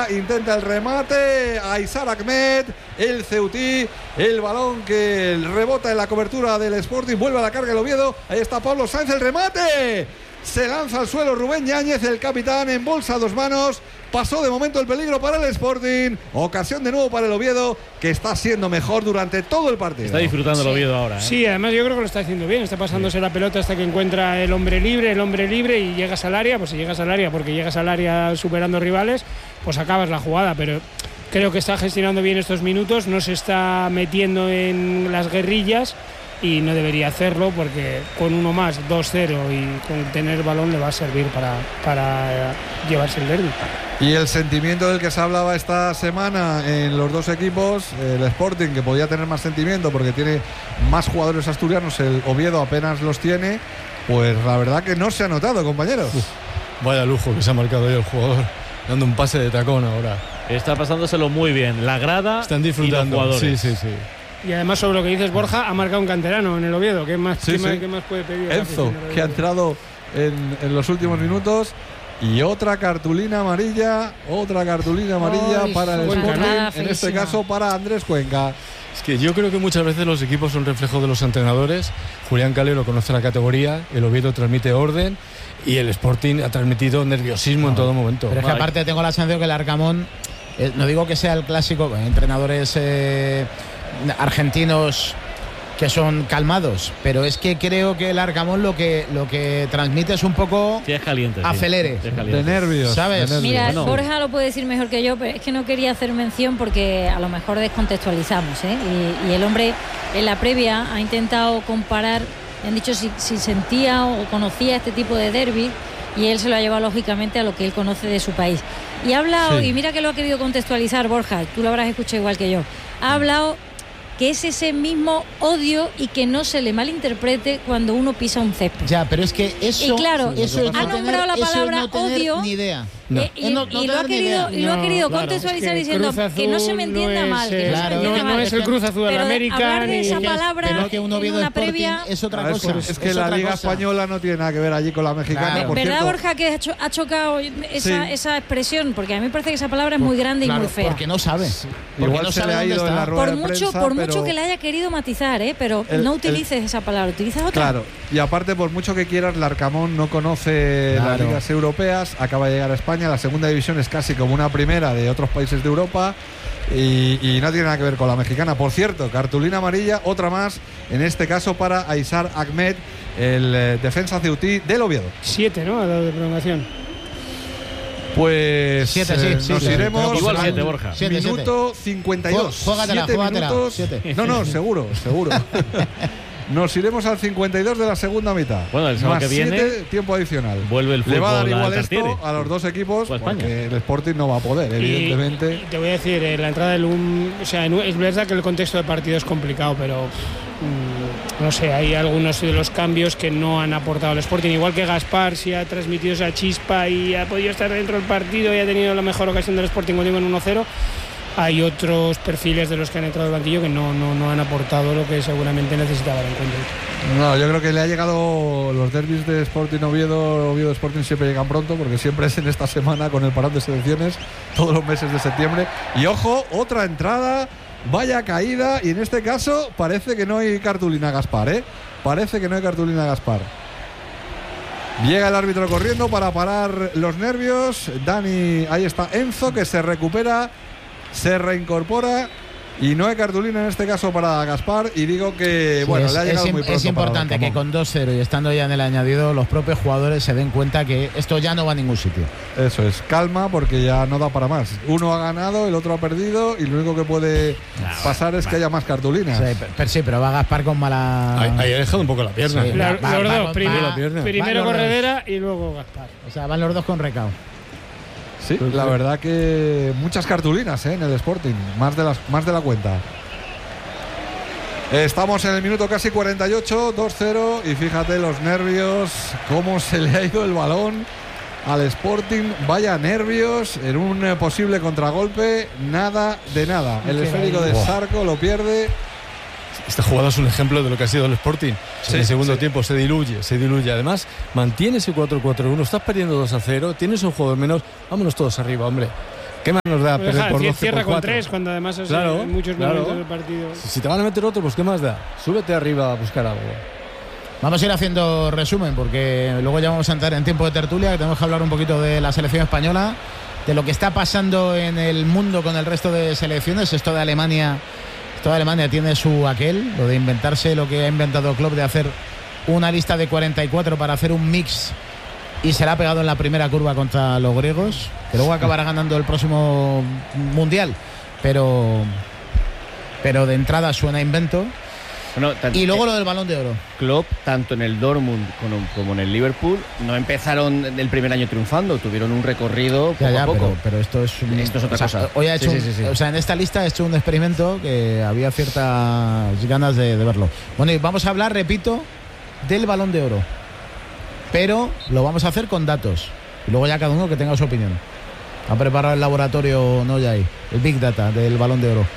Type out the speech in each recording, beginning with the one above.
Cuenca, intenta el remate, Aysar Ahmed, el Ceutí, el balón que rebota en la cobertura del Sporting, vuelve a la carga el Oviedo, ahí está Pablo Sáenz, el remate, se lanza al suelo Rubén Yáñez, el capitán, embolsa 2 manos, pasó de momento el peligro para el Sporting, ocasión de nuevo para el Oviedo, que está siendo mejor durante todo el partido. Está disfrutando el Oviedo ahora, ¿eh? Sí, además yo creo que lo está haciendo bien, está pasándose la pelota hasta que encuentra el hombre libre y llegas al área, pues si llegas al área porque llegas al área superando rivales, pues acabas la jugada, pero creo que está gestionando bien estos minutos, no se está metiendo en las guerrillas y no debería hacerlo porque con uno más, 2-0 y con tener el balón le va a servir para llevarse el derbi. Y el sentimiento del que se hablaba esta semana en los dos equipos, el Sporting, que podía tener más sentimiento porque tiene más jugadores asturianos, el Oviedo apenas los tiene, pues la verdad que no se ha notado, compañeros. Vaya lujo que se ha marcado ahí el jugador, dando un pase de tacón ahora. Está pasándoselo muy bien, la grada. Están disfrutando. Y los jugadores. Sí. Y además, sobre lo que dices, Borja, ha marcado un canterano en el Oviedo. ¿Qué más puede pedir? Enzo, que ha entrado en los últimos minutos. Y otra cartulina amarilla para el Sporting, en este caso para Andrés Cuenca. Es que yo creo que muchas veces los equipos son reflejo de los entrenadores. Julián Calero conoce la categoría, el Oviedo transmite orden y el Sporting ha transmitido nerviosismo en todo momento. Pero es que aparte tengo la sensación que el Arcamón, no digo que sea el clásico, entrenadores argentinos que son calmados, pero es que creo que el Arcamón lo que transmite es un poco acelere, de nervios, ¿sabes? Mira, Borja lo puede decir mejor que yo, pero es que no quería hacer mención porque a lo mejor descontextualizamos, ¿eh? Y el hombre en la previa ha intentado comparar, han dicho si sentía o conocía este tipo de derbi, y él se lo ha llevado lógicamente a lo que él conoce de su país. Y ha hablado, y mira que lo ha querido contextualizar Borja, tú lo habrás escuchado igual que yo, ha hablado que es ese mismo odio y que no se le malinterprete cuando uno pisa un césped. Ya, pero es que eso... Y claro, eso ha nombrado la palabra odio... Ni idea. Y lo ha querido contextualizar diciendo que no se me entienda mal. No es el Cruz Azul de la América. Hablar de esa palabra en una previa es otra cosa. Es que la Liga Española no tiene nada que ver allí con la mexicana. ¿Verdad, Borja, que ha chocado esa expresión? Porque a mí me parece que esa palabra es muy grande y muy fea. Porque no sabe. Igual se le ha ido en la rueda de prensa. Por mucho que le haya querido matizar, pero no utilices esa palabra, utiliza otra. Claro, y aparte, por mucho que quieras, Larcamón no conoce las ligas europeas, acaba de llegar a España, la segunda división es casi como una primera de otros países de Europa y no tiene nada que ver con la mexicana. Por cierto, cartulina amarilla, otra más, en este caso para Aysar Ahmed, el defensa ceutí del Oviedo. 7, ¿no? A la de prolongación. Pues 7, nos iremos igual 7, Borja. Minuto 52. Juégatela. No, seguro. Nos iremos al 52 de la segunda mitad. Bueno, el sábado que viene 7, tiempo adicional. Vuelve el fútbol. Le va a dar igual esto a los dos equipos, porque el Sporting no va a poder, evidentemente. Y te voy a decir, la entrada del o sea, es verdad que el contexto de partido es complicado, pero no sé, hay algunos de los cambios que no han aportado al Sporting. Igual que Gaspar, si ha transmitido esa chispa y ha podido estar dentro del partido y ha tenido la mejor ocasión del Sporting cuando iba en 1-0. Hay otros perfiles de los que han entrado al banquillo que no han aportado lo que seguramente necesitaba el encuentro. No, yo creo que le ha llegado los derbis de Sporting Oviedo Sporting siempre llegan pronto, porque siempre es en esta semana con el parón de selecciones, todos los meses de septiembre. Y ojo, otra entrada, vaya caída, y en este caso parece que no hay cartulina Gaspar, Parece que no hay cartulina Gaspar. Llega el árbitro corriendo para parar los nervios. Dani, ahí está Enzo, que se recupera, se reincorpora y no hay cartulina en este caso para Gaspar. Y digo que le ha llegado muy pronto. Es importante que con 2-0 y estando ya en el añadido los propios jugadores se den cuenta que esto ya no va a ningún sitio. Eso es, calma, porque ya no da para más. Uno ha ganado, el otro ha perdido y lo único que puede pasar es que haya más cartulinas. Sí, pero va Gaspar con mala... Ahí ha dejado un poco la pierna. Primero Corredera y luego Gaspar. O sea, van los dos con recao. Sí, la verdad que muchas cartulinas en el Sporting, más de la cuenta. Estamos en el minuto casi 48, 2-0, y fíjate los nervios, cómo se le ha ido el balón al Sporting. Vaya nervios en un posible contragolpe, nada de nada. El esférico de Sarco lo pierde. Esta jugada es un ejemplo de lo que ha sido el Sporting. En el segundo tiempo se diluye. Además, mantiene ese 4-4-1. Estás perdiendo 2-0. Tienes un jugador menos. Vámonos todos arriba, hombre. ¿Qué más nos da perder por 12 cierra por 4? con 3 cuando además es Claro, en muchos claro. momentos del partido. Si te van a meter otro, pues ¿qué más da? Súbete arriba a buscar algo. Vamos a ir haciendo resumen porque luego ya vamos a entrar en tiempo de tertulia, que tenemos que hablar un poquito de la selección española, de lo que está pasando en el mundo con el resto de selecciones. Esto de Alemania tiene su aquel, lo de inventarse lo que ha inventado Klopp, de hacer una lista de 44 para hacer un mix, y se la ha pegado en la primera curva contra los griegos, que luego acabará ganando el próximo mundial, pero de entrada suena a invento. Bueno, Y luego lo del Balón de Oro. Klopp, tanto en el Dortmund como en el Liverpool, no empezaron el primer año triunfando, tuvieron un recorrido poco a poco. Pero esto es otra cosa. Hoy ha hecho Sí. O sea, en esta lista he hecho un experimento que había ciertas ganas de verlo. Bueno, y vamos a hablar, repito, del Balón de Oro, pero lo vamos a hacer con datos y luego ya cada uno que tenga su opinión. Ha preparado el laboratorio, no ya ahí, el Big Data del Balón de Oro.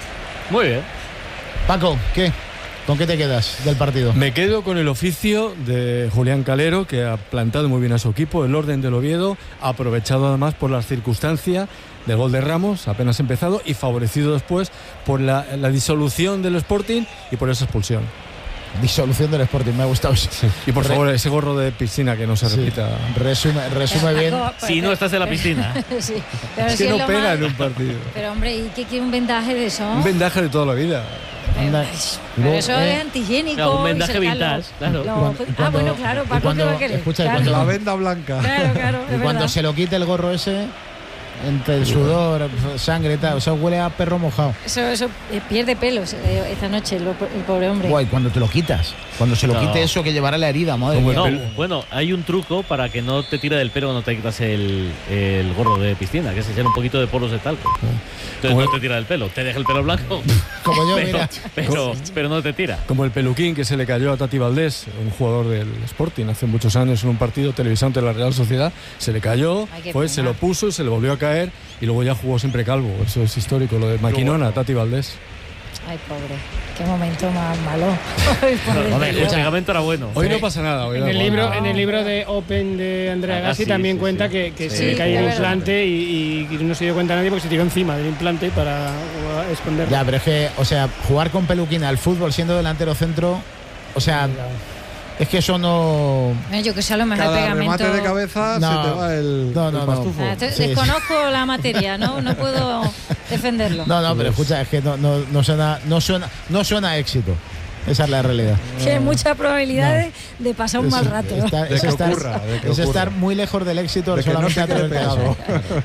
Muy bien. Paco, ¿qué? ¿Con qué te quedas del partido? Me quedo con el oficio de Julián Calero, que ha plantado muy bien a su equipo, el orden del Oviedo, aprovechado además por las circunstancias del gol de Ramos, apenas empezado, y favorecido después por la disolución del Sporting y por esa expulsión. Disolución del Sporting, me ha gustado. Sí. Y por favor, ese gorro de piscina que no se repita. Resume bien. Si no estás en la piscina. Sí, pero Es si que no lo pega más- en un partido. Pero hombre, ¿y qué quiere un vendaje de eso? Un vendaje de toda la vida. Anda. Pero eso es antihigiénico. Claro, un y vendaje cercarlo. vintage, claro. Bueno, claro, Paco, ¿qué va a querer? Escucha, y Claro. cuando- La venda blanca. Claro, Y es cuando verdad. se lo quite el gorro ese, entre el sudor, sangre y tal, eso huele a perro mojado. Eso pierde pelos esta noche el pobre hombre. Guay, cuando te lo quitas. Cuando se lo No. quite eso que llevará la herida, madre mía. No, bueno, hay un truco para que no te tire del pelo cuando te quitas el gorro de piscina, que es echar un poquito de polvos de talco. Entonces no te tira del pelo, te deja el pelo blanco, Como yo, pero, mira. pero no te tira. Como el peluquín que se le cayó a Tati Valdés, un jugador del Sporting, hace muchos años en un partido televisado ante la Real Sociedad. Se le cayó, Ay, qué se pena. lo puso y se le volvió a caer, y luego ya jugó siempre calvo. Eso es histórico, lo de Maquinona, Tati Valdés. Ay, pobre. Qué momento más malo. Ay, pobre. El pegamento era bueno. Hoy no pasa nada. Hoy En da el, igual. libro, en el libro de Open de Andrea Gassi sí, también sí, cuenta sí. que Sí, se le sí, cae es el verdad. implante y no se dio cuenta nadie porque se tiró encima del implante para esconderlo. Ya, pero es que, o sea, jugar con peluquín al fútbol siendo delantero centro, o sea, es que eso no. Yo que sé, a lo mejor el Cada pegamento. remate de cabeza No. se te va el pastufo. Sí. Desconozco la materia, no puedo defenderlo. No, pero escucha, es que no suena a éxito. Esa es la realidad. Que hay muchas probabilidades de pasar un mal rato. De que ocurra, de que Es ocurra. estar muy lejos del éxito De que no solamente se a quede través de eso. pegado.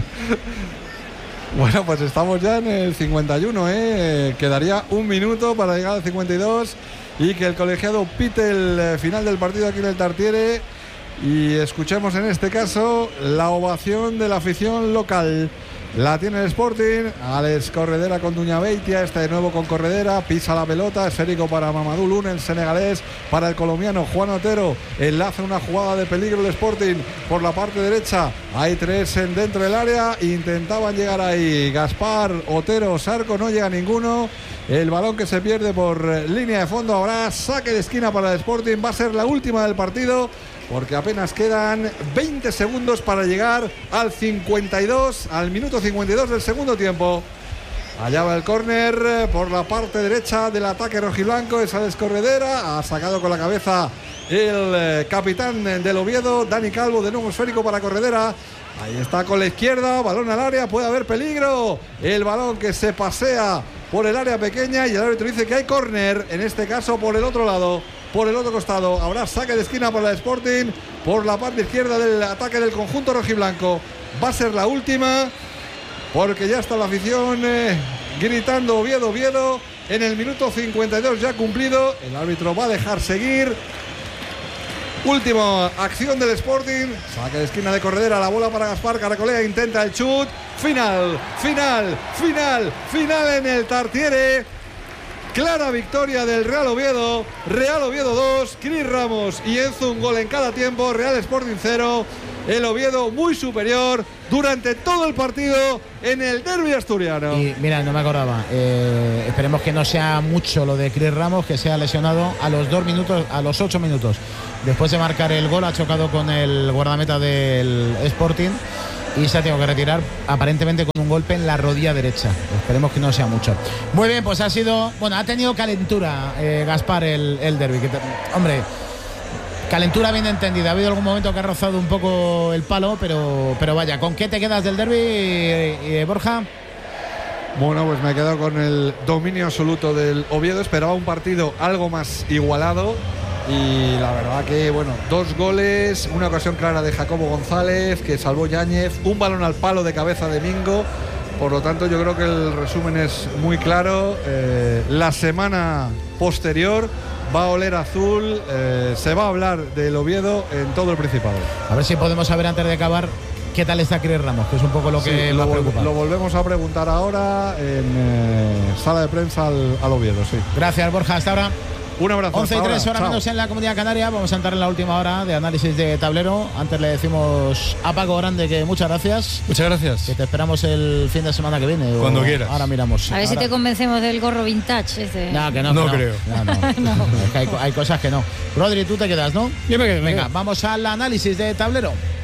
Bueno, pues estamos ya en el 51, ¿eh? Quedaría un minuto para llegar al 52 y que el colegiado pite el final del partido aquí en el Tartiere y escuchemos en este caso la ovación de la afición local. La tiene el Sporting, Alex Corredera con Duñabeitia, está de nuevo con Corredera, pisa la pelota, esférico para Mamadou Lune, el senegalés, para el colombiano Juan Otero, enlaza una jugada de peligro el Sporting por la parte derecha, hay tres dentro del área, intentaban llegar ahí, Gaspar, Otero, Sarco, no llega ninguno, el balón que se pierde por línea de fondo, ahora saque de esquina para el Sporting, va a ser la última del partido, porque apenas quedan 20 segundos para llegar al 52, al minuto 52 del segundo tiempo. Allá va el córner por la parte derecha del ataque rojiblanco, es Alex Corredera, ha sacado con la cabeza el capitán del Oviedo, Dani Calvo, de nuevo esférico para Corredera. Ahí está con la izquierda, balón al área, puede haber peligro. El balón que se pasea por el área pequeña y el árbitro dice que hay córner, en este caso por el otro lado, por el otro costado. Habrá saque de esquina para el Sporting por la parte izquierda del ataque del conjunto rojiblanco. Va a ser la última porque ya está la afición gritando Oviedo, Oviedo. En el minuto 52 ya cumplido, el árbitro va a dejar seguir. Última acción del Sporting, saque de esquina de Corredera, la bola para Gaspar, Caracolea intenta el chut, final en el Tartiere. Clara victoria del Real Oviedo 2, Cris Ramos y Enzo un gol en cada tiempo, Real Sporting 0, el Oviedo muy superior durante todo el partido en el derbi asturiano. Y mira, no me acordaba, esperemos que no sea mucho lo de Cris Ramos, que sea lesionado a los 2 minutos, a los 8 minutos. Después de marcar el gol ha chocado con el guardameta del Sporting y se ha tenido que retirar aparentemente con un golpe en la rodilla derecha. Esperemos que no sea mucho. Muy bien, pues ha tenido calentura, Gaspar, el derbi. Hombre, calentura bien entendida. Ha habido algún momento que ha rozado un poco el palo, pero vaya, ¿con qué te quedas del derbi, Borja? Bueno, pues me he quedado con el dominio absoluto del Oviedo. Esperaba un partido algo más igualado y la verdad que, bueno, 2 goles, una ocasión clara de Jacobo González que salvó Yáñez, un balón al palo de cabeza de Mingo. Por lo tanto, yo creo que el resumen es muy claro. La semana posterior va a oler azul, se va a hablar del Oviedo en todo el Principado. A ver si podemos saber antes de acabar qué tal está Cris Ramos, que es un poco lo que sí, lo preocupa. Lo volvemos a preguntar ahora en sala de prensa al Oviedo, sí. Gracias, Borja, hasta ahora. Un abrazo. 11:03 hora menos en la Comunidad Canaria. Vamos a entrar en la última hora de análisis de tablero. Antes le decimos a Paco Grande que muchas gracias. Muchas gracias. Que te esperamos el fin de semana que viene. Cuando quieras. Ahora miramos. A ver si te convencemos del gorro vintage ese. No, que no. No creo. No. Es que hay cosas que no. Rodri, tú te quedas, ¿no? Yo me quedo. Venga, vamos al análisis de tablero.